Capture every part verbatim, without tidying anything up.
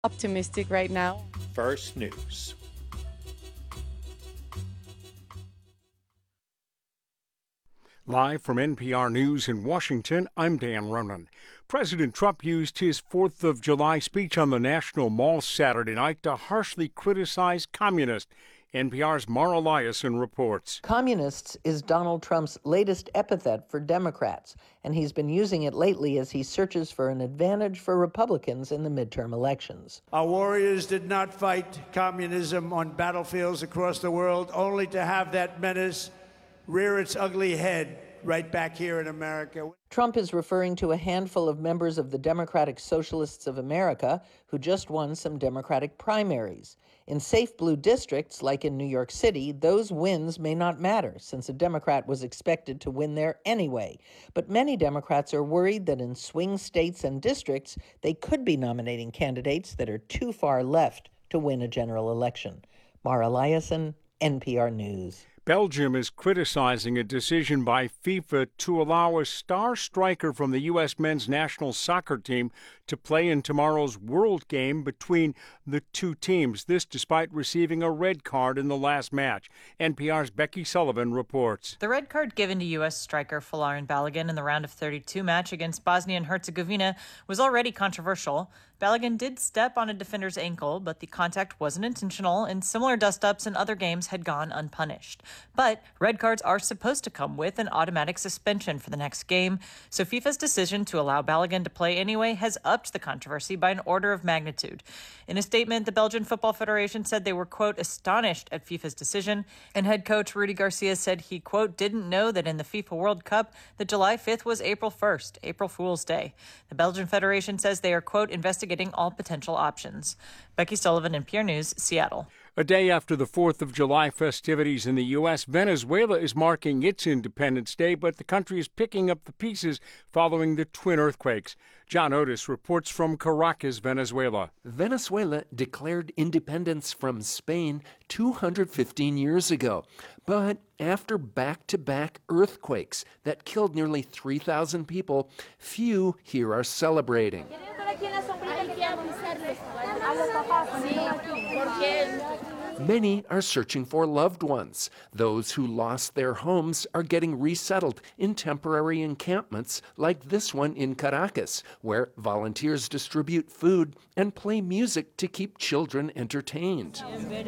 Optimistic right now. First News. Live from N P R News in Washington, I'm Dan Ronan. President Trump used his fourth of July speech on the National Mall Saturday night to harshly criticize communists. N P R's Mara Liasson reports. Communists is Donald Trump's latest epithet for Democrats, and he's been using it lately as he searches for an advantage for Republicans in the midterm elections. Our warriors did not fight communism on battlefields across the world, only to have that menace rear its ugly head right back here in America. Trump is referring to a handful of members of the Democratic Socialists of America who just won some Democratic primaries. In safe blue districts, like in New York City, those wins may not matter, since a Democrat was expected to win there anyway. But many Democrats are worried that in swing states and districts, they could be nominating candidates that are too far left to win a general election. Mara Liasson, N P R News. Belgium is criticizing a decision by FIFA to allow a star striker from the U S men's national soccer team to play in tomorrow's World Game between the two teams. This despite receiving a red card in the last match. N P R's Becky Sullivan reports. The red card given to U S striker Folarin Balogun in the round of thirty-two match against Bosnia and Herzegovina was already controversial. Balogun did step on a defender's ankle, but the contact wasn't intentional, and similar dust-ups in other games had gone unpunished. But red cards are supposed to come with an automatic suspension for the next game, so FIFA's decision to allow Balogun to play anyway has upped the controversy by an order of magnitude. In a statement, the Belgian Football Federation said they were, quote, astonished at FIFA's decision, and head coach Rudy Garcia said he, quote, didn't know that in the FIFA World Cup that July fifth was April first, April Fool's Day. The Belgian Federation says they are, quote, investigating all potential options. Becky Sullivan, N P R News, Seattle. A day after the fourth of July festivities in the U S, Venezuela is marking its Independence Day, but the country is picking up the pieces following the twin earthquakes. John Otis reports from Caracas, Venezuela. Venezuela declared independence from Spain two hundred fifteen years ago, but after back-to-back earthquakes that killed nearly three thousand people, few here are celebrating. Many are searching for loved ones. Those who lost their homes are getting resettled in temporary encampments like this one in Caracas, where volunteers distribute food and play music to keep children entertained.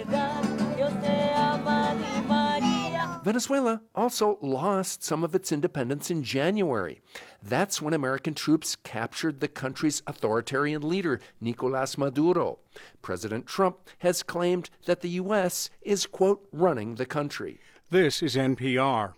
Venezuela also lost some of its independence in January. That's when American troops captured the country's authoritarian leader, Nicolás Maduro. President Trump has claimed that the U S is, quote, running the country. This is N P R.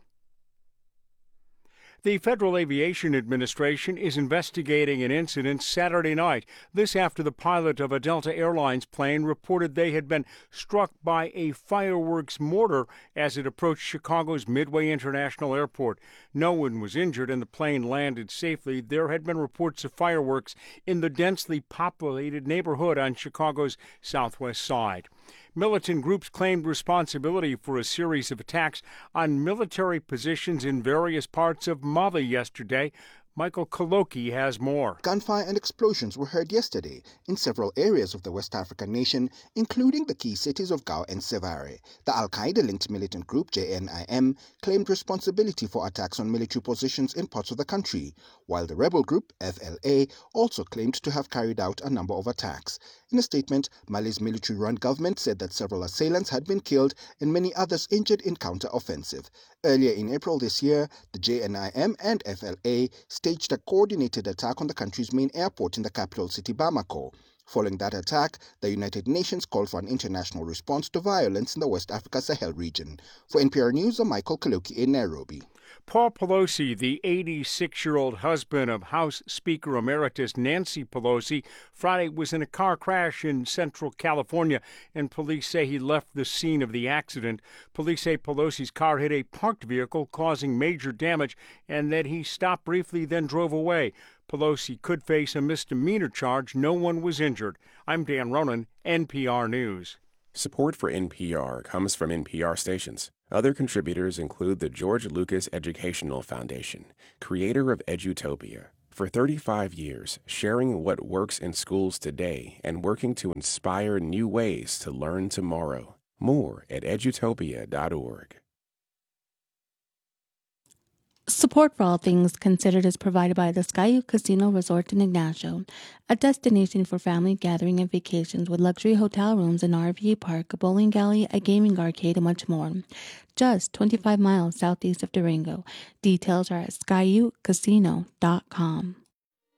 The Federal Aviation Administration is investigating an incident Saturday night. This after the pilot of a Delta Airlines plane reported they had been struck by a fireworks mortar as it approached Chicago's Midway International Airport. No one was injured and the plane landed safely. There had been reports of fireworks in the densely populated neighborhood on Chicago's southwest side. Militant groups claimed responsibility for a series of attacks on military positions in various parts of Mali yesterday. Michael Kaloki has more. Gunfire and explosions were heard yesterday in several areas of the West African nation, including the key cities of Gao and Sevare. The Al-Qaeda-linked militant group J N I M claimed responsibility for attacks on military positions in parts of the country, while the rebel group F L A also claimed to have carried out a number of attacks. In a statement, Mali's military-run government said that several assailants had been killed and many others injured in counter-offensive. Earlier in April this year, the J N I M and F L A staged a coordinated attack on the country's main airport in the capital city, Bamako. Following that attack, the United Nations called for an international response to violence in the West Africa Sahel region. For N P R News, I'm Michael Kaloki in Nairobi. Paul Pelosi, the eighty-six-year-old husband of House Speaker Emeritus Nancy Pelosi, Friday was in a car crash in Central California, and police say he left the scene of the accident. Police say Pelosi's car hit a parked vehicle, causing major damage, and that he stopped briefly, then drove away. Pelosi could face a misdemeanor charge. No one was injured. I'm Dan Ronan, N P R News. Support for N P R comes from N P R stations. Other contributors include the George Lucas Educational Foundation, creator of Edutopia, For thirty-five years, sharing what works in schools today and working to inspire new ways to learn tomorrow. More at edutopia dot org. Support for All Things Considered is provided by the Skyu Casino Resort in Ignacio, a destination for family gathering and vacations with luxury hotel rooms, an R V park, a bowling alley, a gaming arcade, and much more. Just twenty-five miles southeast of Durango. Details are at skyu casino dot com.